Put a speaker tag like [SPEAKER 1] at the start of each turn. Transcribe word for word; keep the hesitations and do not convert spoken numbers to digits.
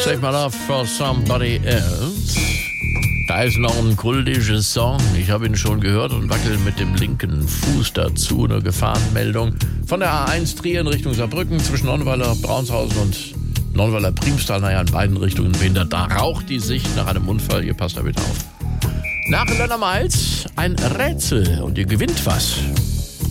[SPEAKER 1] Save My Love for Somebody Else. Da ist noch ein kultischer Song. Ich habe ihn schon gehört und wackel mit dem linken Fuß dazu. Eine Gefahrenmeldung von der A eins Trier in Richtung Saarbrücken zwischen Nonnweiler, Braunshausen und Nonnweiler, Priemstal. Naja, in beiden Richtungen behindert. Da raucht die Sicht nach einem Unfall. Ihr passt da bitte auf. Nach Lönner Miles ein Rätsel und ihr gewinnt was.